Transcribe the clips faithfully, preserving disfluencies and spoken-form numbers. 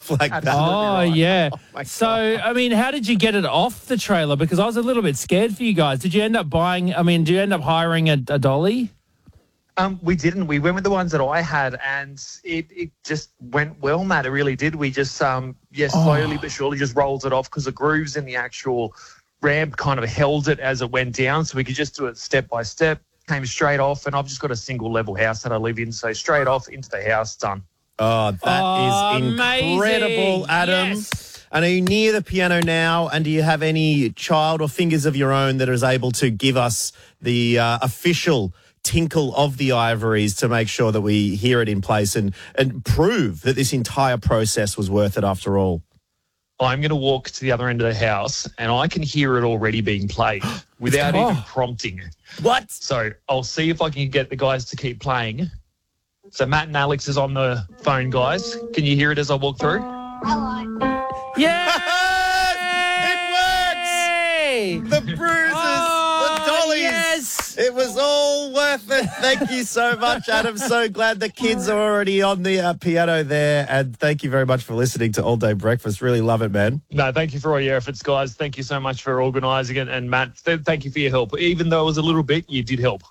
off like that. Oh, right. yeah. Oh, my so, God. I mean, how did you get it off the trailer? Because I was a little bit scared for you guys. Did you end up buying, I mean, did you end up hiring a, a dolly? Um, we didn't. We went with the ones that I had, and it, it just went well, Matt. It really did. We just, um, yeah, slowly Oh. but surely just rolls it off because the grooves in the actual ramp kind of held it as it went down, so we could just do it step by step. Came straight off, and I've just got a single level house that I live in, so straight off into the house, done. Oh, that Oh, is incredible, amazing. Adam. Yes. And are you near the piano now? And do you have any child or fingers of your own that is able to give us the uh, official tinkle of the ivories to make sure that we hear it in place and, and prove that this entire process was worth it after all? I'm going to walk to the other end of the house, and I can hear it already being played without Oh. even prompting. What? So I'll see if I can get the guys to keep playing. So Matt and Alex is on the phone, guys. Can you hear it as I walk through? Yeah! It works! The bruises, Oh, the dollies. yes. It was all worth it. Thank you so much, Adam. So glad the kids are already on the uh, piano there. And thank you very much for listening to All Day Breakfast. Really love it, man. No, thank you for all your efforts, guys. Thank you so much for organising it. And Matt, th- thank you for your help. Even though it was a little bit, you did help.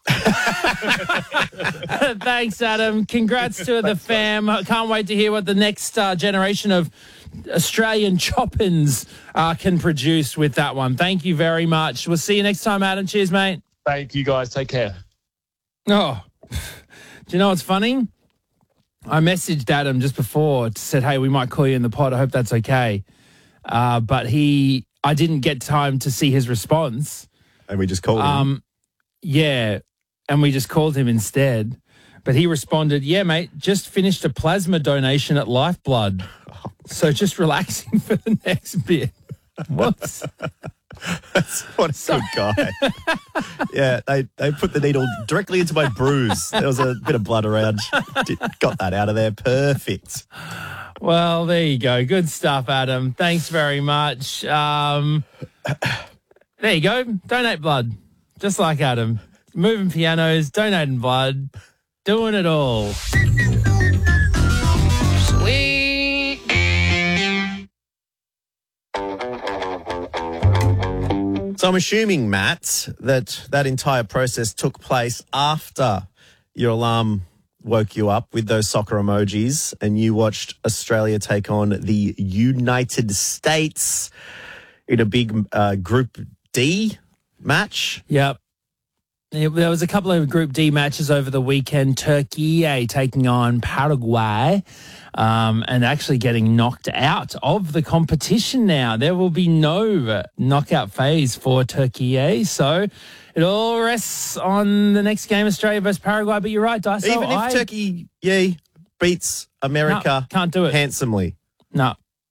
Thanks, Adam. Congrats to the fam. Can't wait to hear what the next uh, generation of Australian choppins uh, can produce with that one. Thank you very much. We'll see you next time, Adam. Cheers, mate. Thank you, guys. Take care. Oh, do you know what's funny? I messaged Adam just before, said, hey, we might call you in the pod. I hope that's okay. Uh, but he, I didn't get time to see his response. And we just called him. Um, yeah, and we just called him instead. But he responded, yeah, mate, just finished a plasma donation at Lifeblood. So just relaxing for the next bit. What? What a good guy. Yeah, they, they put the needle directly into my bruise. There was a bit of blood around. Did, got that out of there. Perfect. Well, there you go. Good stuff, Adam. Thanks very much. Um, there you go. Donate blood. Just like Adam. Moving pianos, donating blood, doing it all. Sweet. So I'm assuming, Matt, that that entire process took place after your alarm woke you up with those soccer emojis and you watched Australia take on the United States in a big uh, Group D match. Yep. There was a couple of Group D matches over the weekend. Turkey eh, taking on Paraguay um, and actually getting knocked out of the competition now. There will be no knockout phase for Turkey. Eh? So it all rests on the next game, Australia versus Paraguay. But you're right, Daiso. Even if I, Turkey, yeah, beats America No, can't do it. handsomely. No,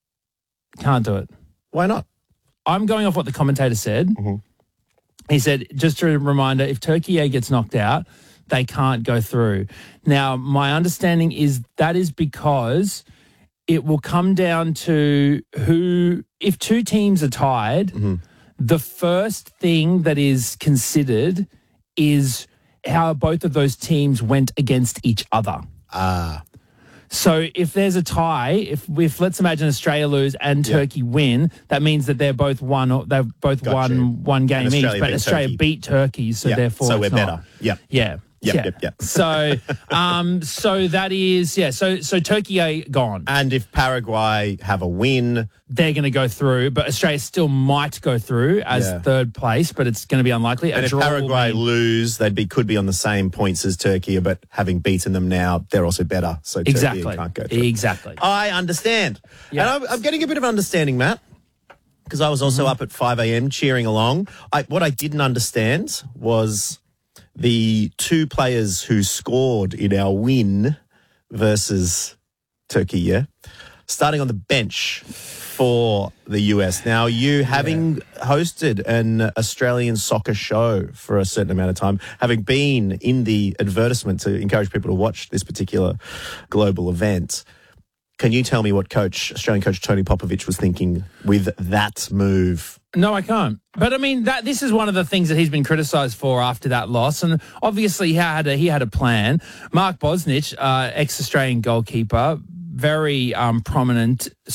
can't do it. Why not? I'm going off what the commentator said. Mm-hmm. He said, just a reminder, if Turkey A gets knocked out, they can't go through. Now, my understanding is that is because it will come down to who, if two teams are tied, Mm-hmm. the first thing that is considered is how both of those teams went against each other. Ah, So if there's a tie, if if let's imagine Australia lose and Turkey win, that means that they're both one. They've both Got won you. one game And each, Australia but beat Australia Turkey. beat Turkey, so yeah. therefore so we're it's not. better. Yep. Yeah. Yep, yeah. yep, yep. So, um, so that is yeah. So so Turkey are gone. And if Paraguay have a win, They're going to go through, but Australia still might go through as Yeah. third place, but it's going to be unlikely. A and if draw will Paraguay mean- lose, they'd be could be on the same points as Turkey, but having beaten them now, they're also better. So Turkey exactly, can't go through. exactly. I understand. Yeah. And I'm, I'm getting a bit of understanding, Matt, because I was also Mm-hmm. up at five a.m. cheering along. I, what I didn't understand was the two players who scored in our win versus Turkey, yeah, starting on the bench for the U S. Now, you having hosted an Australian soccer show for a certain amount of time, having been in the advertisement to encourage people to watch this particular global event, can you tell me what coach, Australian coach Tony Popovich was thinking with that move? No, I can't. But I mean, that this is one of the things that he's been criticised for after that loss, and obviously he had a, he had a plan. Mark Bosnich, uh, ex-Australian goalkeeper, very um, prominent